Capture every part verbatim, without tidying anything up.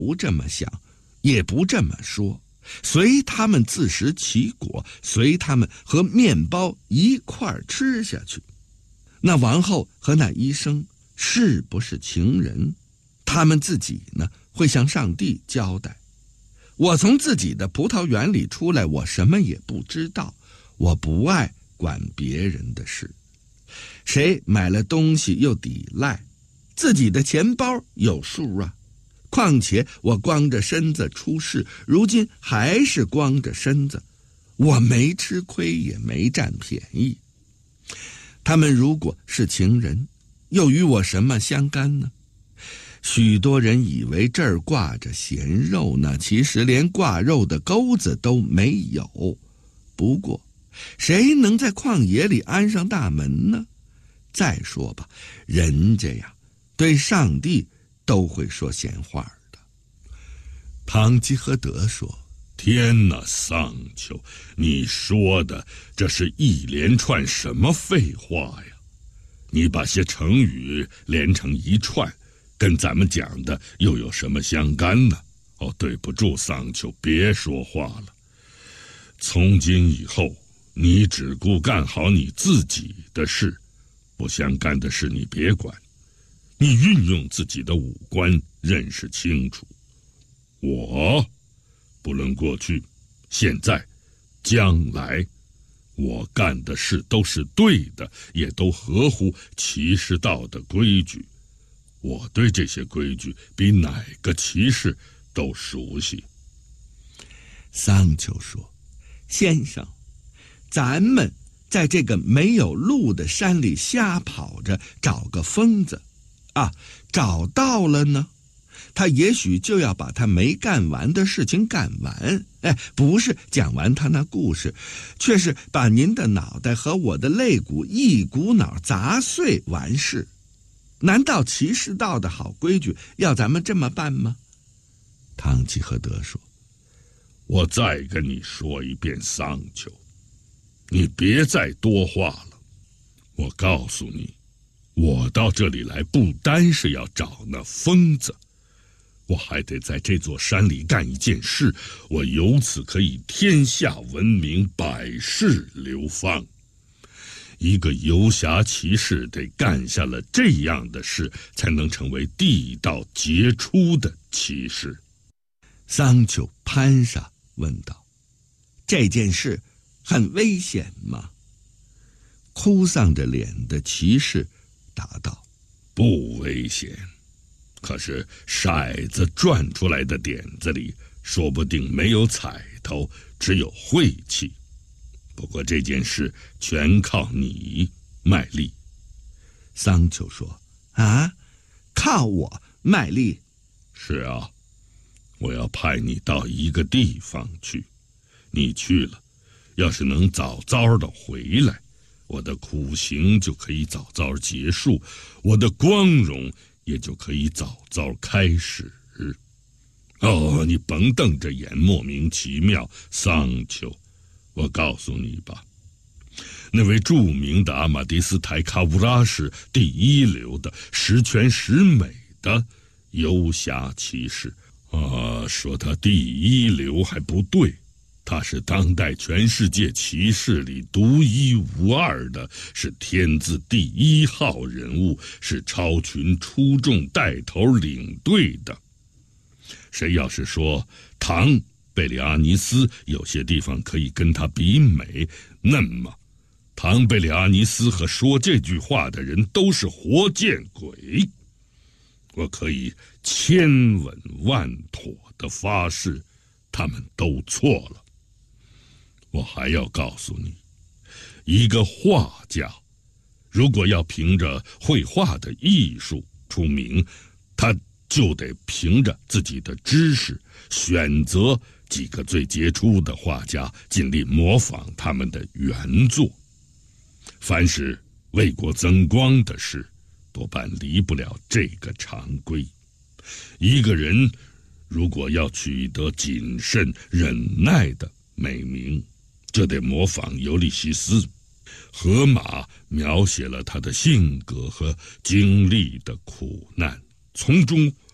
不这么想，也不这么说，随他们自食其果，随他们和面包一块儿吃下去。那王后和那医生是不是情人，他们自己呢会向上帝交代。我从自己的葡萄园里出来，我什么也不知道，我不爱管别人的事。谁买了东西又抵赖，自己的钱包有数啊。况且我光着身子出世，如今还是光着身子，我没吃亏也没占便宜。他们如果是情人，又与我什么相干呢？许多人以为这儿挂着咸肉呢，其实连挂肉的钩子都没有。不过谁能在旷野里安上大门呢？再说吧，人家呀对上帝都会说闲话的。 堂吉诃德说，天哪，桑丘，你说的这是一连串什么废话呀？你把些成语连成一串，跟咱们讲的又有什么相干呢？哦，对不住，桑丘，别说话了。从今以后，你只顾干好你自己的事，不相干的事你别管。你运用自己的五官，认识清楚。我，不论过去、现在、将来，我干的事都是对的，也都合乎骑士道的规矩。我对这些规矩比哪个骑士都熟悉。 桑丘说，先生，咱们在这个没有路的山里瞎跑着，找个疯子啊，找到了呢，他也许就要把他没干完的事情干完。哎，不是讲完他那故事，却是把您的脑袋和我的肋骨一股脑砸碎完事。难道骑士道的好规矩要咱们这么办吗？堂吉诃德说， 我再跟你说一遍，桑丘，你别再多话了。我告诉你，我到这里来不单是要找那疯子，我还得在这座山里干一件事，我由此可以天下闻名，百世流芳。一个游侠骑士得干下了这样的事，才能成为地道杰出的骑士。 桑丘攀上问道，这件事很危险吗？哭丧着脸的骑士答道， 不危险，可是骰子转出来的点子里说不定没有彩头，只有晦气。不过这件事全靠你，麦利。 桑丘说，啊，靠我麦利？ 是啊，我要派你到一个地方去，你去了，要是能早早的回来，我的苦行就可以早早结束，我的光荣也就可以早早开始。哦，你甭瞪着眼莫名其妙，桑丘，我告诉你吧，那位著名的阿马迪斯台卡乌拉是第一流的十全十美的游侠骑士啊，说他第一流还不对，他是当代全世界骑士里独一无二的，是天字第一号人物，是超群出众带头领队的。谁要是说唐贝里阿尼斯有些地方可以跟他比美，那么唐贝里阿尼斯和说这句话的人都是活见鬼。我可以千稳万妥地发誓，他们都错了。我还要告诉你，一个画家如果要凭着绘画的艺术出名，他就得凭着自己的知识，选择几个最杰出的画家，尽力模仿他们的原作。凡是为国增光的事，多半离不了这个常规。一个人如果要取得谨慎忍耐的美名，就得模仿尤利西斯。荷马描写了他的性格和经历的苦难，从中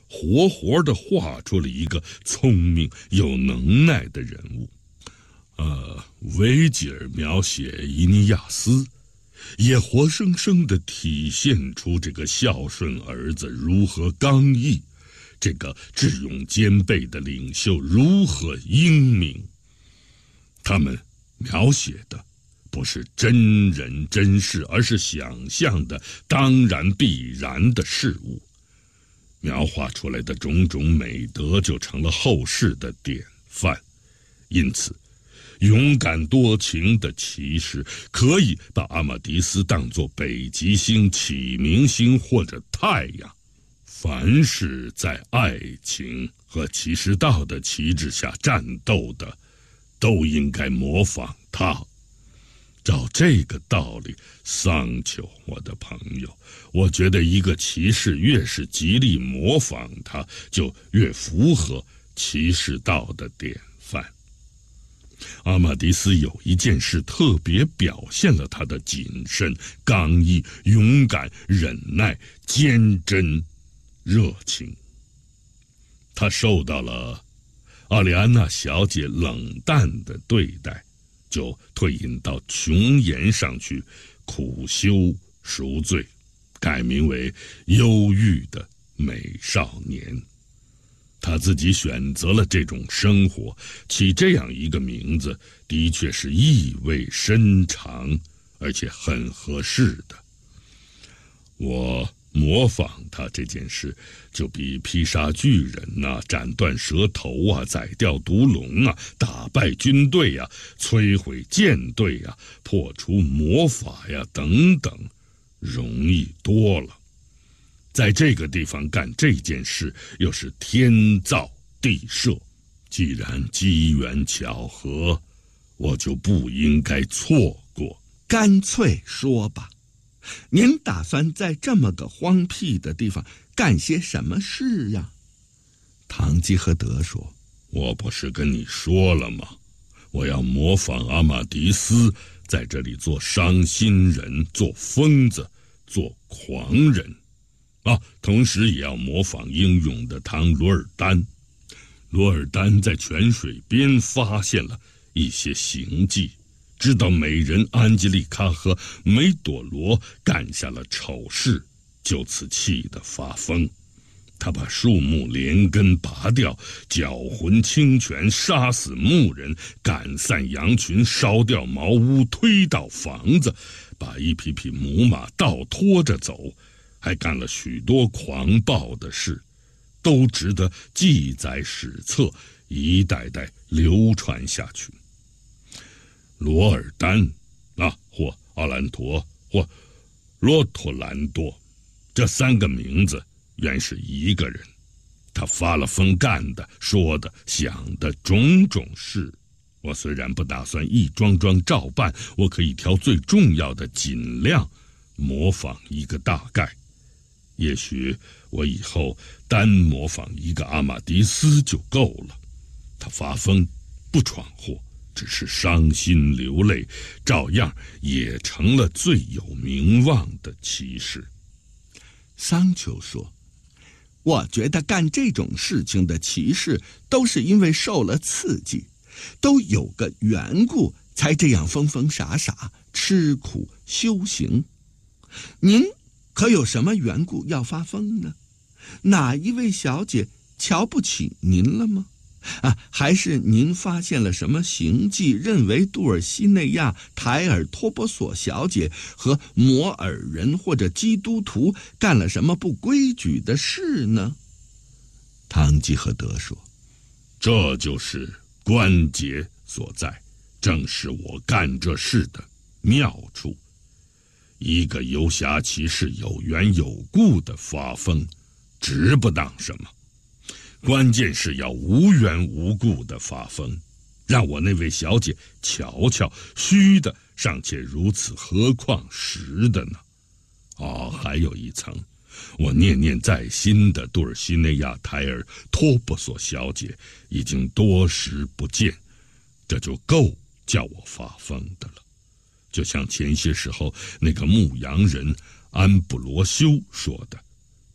活活地画出了一个聪明有能耐的人物。呃，维吉尔描写伊尼亚斯，也活生生地体现出这个孝顺儿子如何刚毅，这个智勇兼备的领袖如何英明。他们描写的不是真人真事，而是想象的当然必然的事物，描画出来的种种美德就成了后世的典范。因此勇敢多情的骑士可以把阿玛迪斯当作北极星、启明星或者太阳。凡是在爱情和骑士道的旗帜下战斗的，都应该模仿他。照这个道理，桑丘，我的朋友，我觉得一个骑士越是极力模仿他，就越符合骑士道的典范。阿玛迪斯有一件事特别表现了他的谨慎、刚毅、勇敢、忍耐、坚贞、热情。他受到了奥利安娜小姐冷淡的对待，就退隐到琼岩上去苦修赎罪，改名为忧郁的美少年。他自己选择了这种生活，起这样一个名字的确是意味深长，而且很合适的。我模仿他这件事，就比劈杀巨人呐、啊、斩断蛇头啊、宰掉毒龙啊、打败军队呀、啊、摧毁舰队呀、啊、破除魔法呀等等容易多了。在这个地方干这件事，又是天造地设，既然机缘巧合，我就不应该错过。 干脆说吧，您打算在这么个荒僻的地方干些什么事呀？堂吉诃德说： 我不是跟你说了吗？我要模仿阿玛迪斯，在这里做伤心人，做疯子，做狂人啊，同时也要模仿英勇的唐·罗尔丹。罗尔丹在泉水边发现了一些行迹，知道美人安吉丽卡和梅朵罗干下了丑事，就此气得发疯。他把树木连根拔掉，搅浑清泉，杀死牧人，赶散羊群，烧掉茅屋，推倒房子，把一匹匹母马倒拖着走，还干了许多狂暴的事，都值得记载史册，一代代流传下去。罗尔丹啊，或奥兰陀，或罗托兰多，这三个名字原是一个人。他发了疯，干的、说的、想的种种事，我虽然不打算一桩桩照办，我可以挑最重要的尽量模仿一个大概。也许我以后单模仿一个阿玛迪斯就够了。他发疯，不闯祸，只是伤心流泪，照样也成了最有名望的骑士。 桑丘说：我觉得干这种事情的骑士都是因为受了刺激，都有个缘故才这样疯疯傻傻吃苦修行。您可有什么缘故要发疯呢？哪一位小姐瞧不起您了吗？啊，还是您发现了什么行迹，认为杜尔西内亚台尔托波索小姐和摩尔人或者基督徒干了什么不规矩的事呢？堂吉诃德说： 这就是关节所在，正是我干这事的妙处。一个游侠骑士有缘有故的发疯，值不当什么，关键是要无缘无故的发疯，让我那位小姐瞧瞧，虚的尚且如此，何况实的呢？哦，还有一层，我念念在心的杜尔西内亚台尔托波索小姐已经多时不见，这就够叫我发疯的了。就像前些时候那个牧羊人安布罗修说的，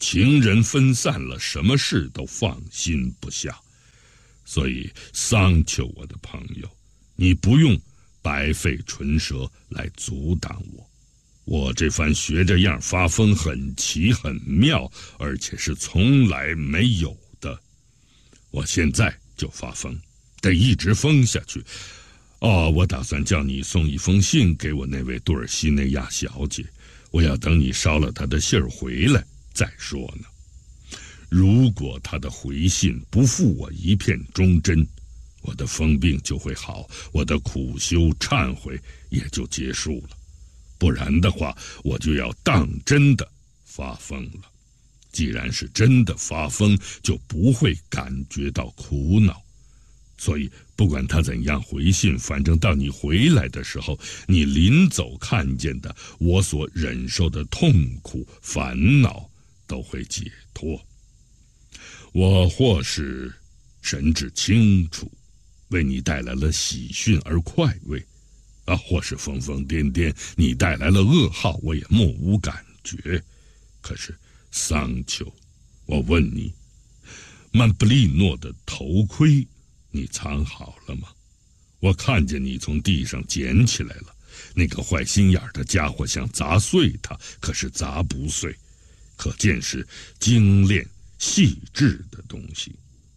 情人分散了，什么事都放心不下。所以桑丘，我的朋友，你不用白费唇舌来阻挡我。我这番学着样发疯很奇很妙，而且是从来没有的。我现在就发疯，得一直疯下去。哦，我打算叫你送一封信给我那位杜尔西内亚小姐，我要等你捎了她的信儿回来再说呢。如果她的回信不负我一片忠贞，我的疯病就会好，我的苦修忏悔也就结束了。不然的话，我就要当真的发疯了。既然是真的发疯，就不会感觉到苦恼。所以不管他怎样回信，反正到你回来的时候，你临走看见的我所忍受的痛苦烦恼都会解脱。我或是神志清楚，为你带来了喜讯而快慰，啊，或是疯疯癫癫，你带来了噩耗，我也莫无感觉。可是桑丘，我问你，曼布利诺的头盔你藏好了吗？我看见你从地上捡起来了，那个坏心眼的家伙想砸碎它，可是砸不碎，可见是精炼细致的东西。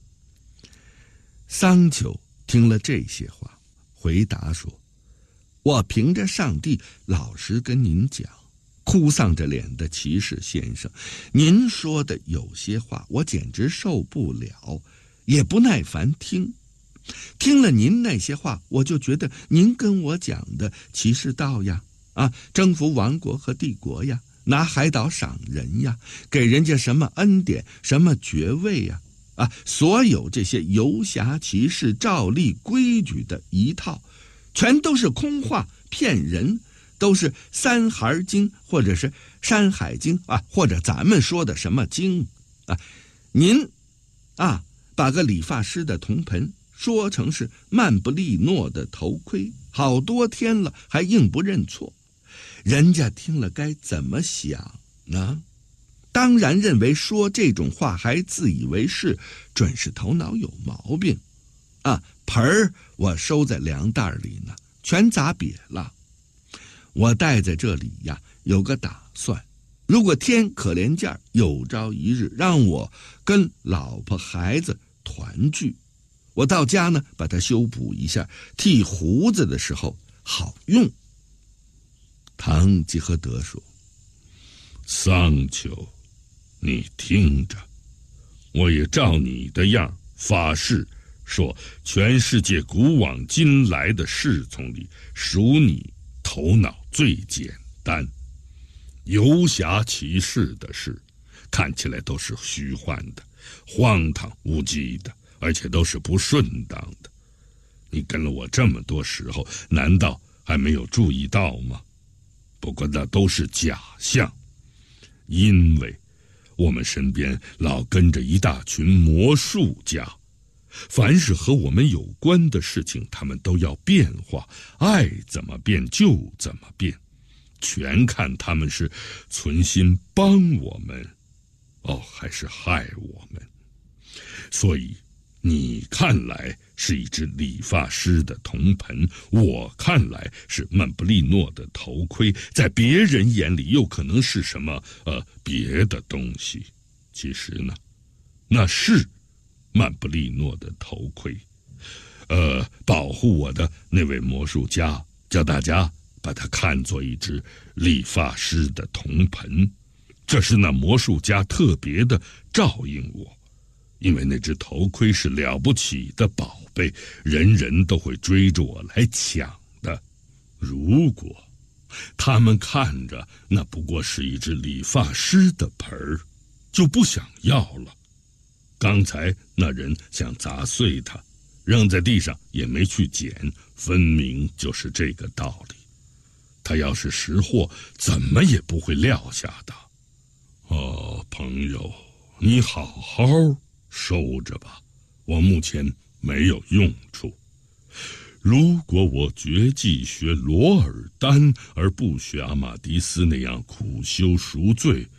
桑丘听了这些话，回答说：我凭着上帝老实跟您讲，哭丧着脸的骑士先生，您说的有些话我简直受不了，也不耐烦听。听了您那些话，我就觉得您跟我讲的骑士道呀，啊，征服王国和帝国呀，拿海岛赏人呀，给人家什么恩典，什么爵位呀，啊，所有这些游侠骑士照例规矩的一套，全都是空话，骗人，都是三孩经或者是山海经啊，或者咱们说的什么经啊。您啊，把个理发师的铜盆说成是曼布利诺的头盔，好多天了还硬不认错，人家听了该怎么想呢？当然认为说这种话还自以为是，准是头脑有毛病啊。盆儿我收在粮袋里呢，全砸瘪了。我带在这里呀，有个打算，如果天可怜见，有朝一日让我跟老婆孩子团聚，我到家呢把它修补一下，剃胡子的时候好用。唐吉诃德说： 桑丘，你听着，我也照你的样发誓说，全世界古往今来的侍从里，属你头脑最简单。游侠骑士的事看起来都是虚幻的，荒唐无稽的，而且都是不顺当的。你跟了我这么多时候，难道还没有注意到吗？不过那都是假象，因为我们身边老跟着一大群魔术家，凡是和我们有关的事情，他们都要变化，爱怎么变就怎么变，全看他们是存心帮我们，哦，还是害我们。所以你看来是一只理发师的铜盆，我看来是曼布利诺的头盔，在别人眼里又可能是什么呃别的东西。其实呢，那是曼布利诺的头盔。呃，保护我的那位魔术家叫大家把它看作一只理发师的铜盆，这是那魔术家特别的照应我。因为那只头盔是了不起的宝贝，人人都会追着我来抢的。如果他们看着那不过是一只理发师的盆儿，就不想要了。刚才那人想砸碎它，扔在地上也没去捡，分明就是这个道理。他要是识货，怎么也不会撂下的。哦，朋友，你好好收着吧，我目前没有用处。如果我绝技学罗尔丹，而不学阿玛迪斯那样苦修赎罪，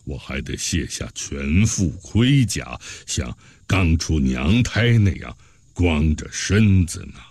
我还得卸下全副盔甲，像刚出娘胎那样光着身子呢。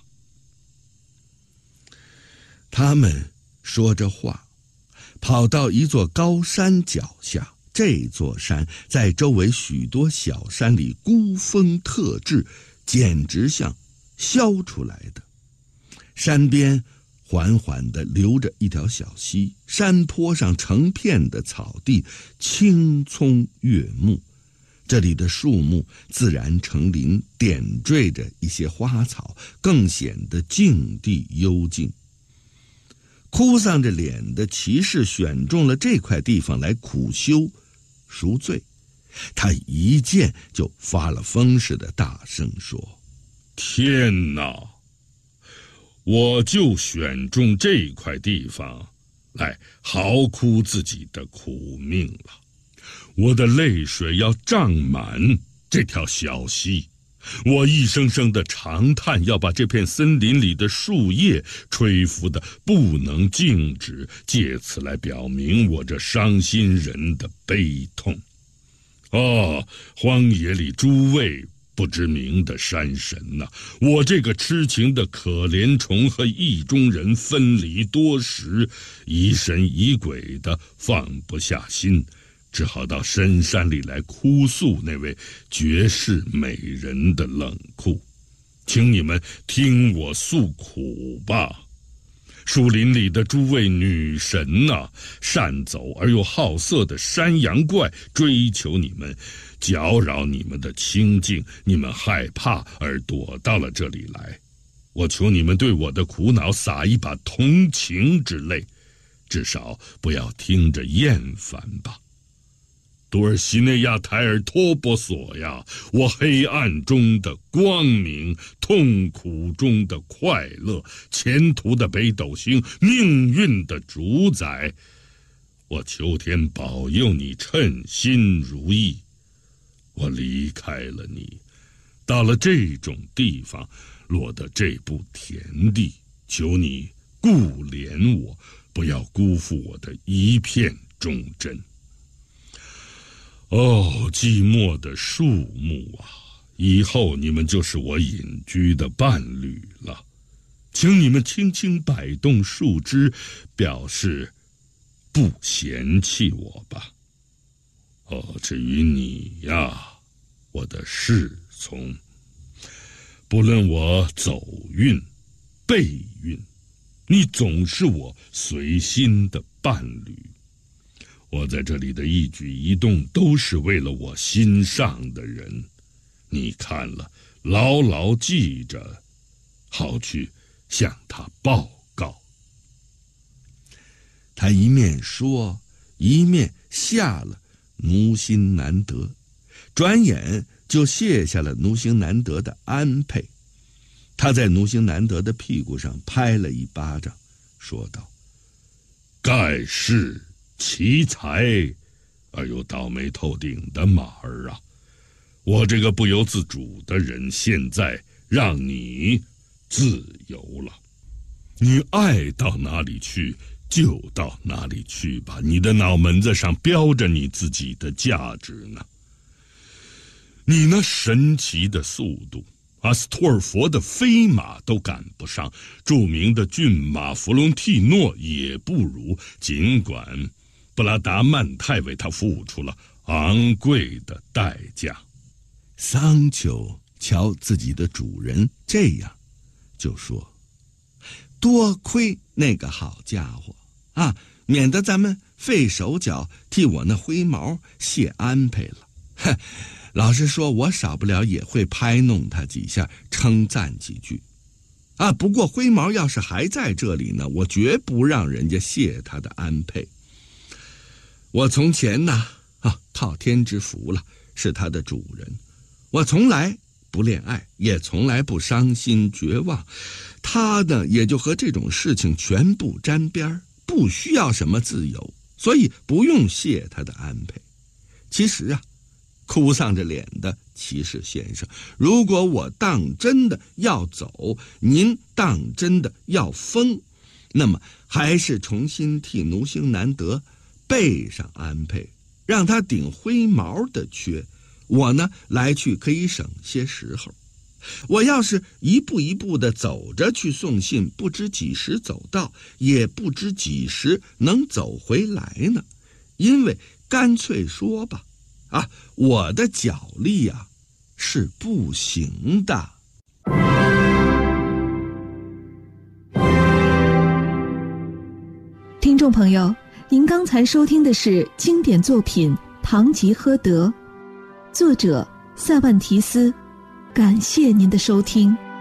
他们说着话，跑到一座高山脚下。这座山在周围许多小山里孤峰特峙，简直像削出来的。山边缓缓地流着一条小溪，山坡上成片的草地青葱悦目，这里的树木自然成林，点缀着一些花草，更显得静地幽静。哭丧着脸的骑士选中了这块地方来苦修赎罪，他一见就发了疯似的大声说： 天哪，我就选中这块地方来嚎哭自己的苦命了。我的泪水要涨满这条小溪，我一声声的长叹要把这片森林里的树叶吹拂得不能静止，借此来表明我这伤心人的悲痛。哦，荒野里诸位不知名的山神呐、啊，我这个痴情的可怜虫和意中人分离多时，疑神疑鬼的放不下心，只好到深山里来哭诉那位绝世美人的冷酷。请你们听我诉苦吧。树林里的诸位女神呐、啊，善走而又好色的山羊怪追求你们，搅扰你们的清静，你们害怕而躲到了这里来。我求你们对我的苦恼洒一把同情之泪，至少不要听着厌烦吧。多尔西内亚台尔托波索呀，我黑暗中的光明，痛苦中的快乐，前途的北斗星，命运的主宰，我求天保佑你称心如意。我离开了你，到了这种地方，落得这步田地，求你顾怜我，不要辜负我的一片忠贞。哦，寂寞的树木啊，以后你们就是我隐居的伴侣了，请你们轻轻摆动树枝，表示不嫌弃我吧。哦，至于你呀，我的侍从，不论我走运背运，你总是我随心的伴侣。我在这里的一举一动都是为了我心上的人，你看了牢牢记着，好去向他报告。 他一面说，一面下了奴心难得，转眼就卸下了奴心难得的安配。他在奴心难得的屁股上拍了一巴掌，说道： 盖世奇才而又倒霉透顶的马儿啊，我这个不由自主的人，现在让你自由了，你爱到哪里去就到哪里去吧，你的脑门子上标着你自己的价值呢。你那神奇的速度，阿斯托尔佛的飞马都赶不上，著名的骏马弗隆蒂诺也不如，尽管布拉达曼太为他付出了昂贵的代价。 桑丘瞧自己的主人这样，就说：多亏那个好家伙啊，免得咱们费手脚替我那灰毛卸安排了。哼，老实说，我少不了也会拍弄他几下，称赞几句啊。不过灰毛要是还在这里呢，我绝不让人家卸他的安配。我从前呢，啊，靠天之福了，是他的主人。我从来不恋爱，也从来不伤心绝望。他呢，也就和这种事情全部沾边，不需要什么自由，所以不用谢他的安排。其实啊，哭丧着脸的骑士先生，如果我当真的要走，您当真的要疯，那么还是重新替奴星难得备上安排让他顶灰毛的缺，我呢来去可以省些时候。我要是一步一步的走着去送信，不知几时走到，也不知几时能走回来呢。因为干脆说吧，啊，我的脚力啊是不行的。 听众朋友，您刚才收听的是经典作品《堂吉诃德》，作者塞万提斯。感谢您的收听。